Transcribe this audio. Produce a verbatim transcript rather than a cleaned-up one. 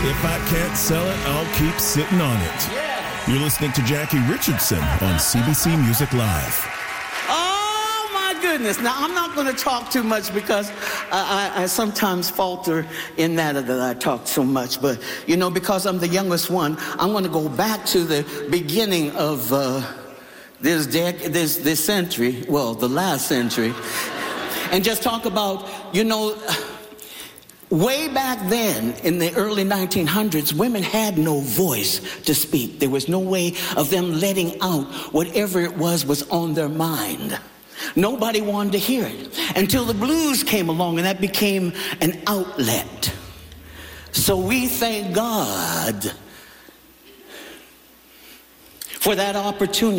If I can't sell it, I'll keep sitting on it. Yeah. You're listening to Jackie Richardson on C B C Music Live. Oh, my goodness. Now, I'm not going to talk too much because I, I, I sometimes falter in that that I talk so much. But, you know, because I'm the youngest one, I'm going to go back to the beginning of uh, this, dec- this, this century, well, the last century, and just talk about, you know, way back then, in the early nineteen hundreds, women had no voice to speak. There was no way of them letting out whatever it was was on their mind. Nobody wanted to hear it until the blues came along, and that became an outlet. So we thank God for that opportunity.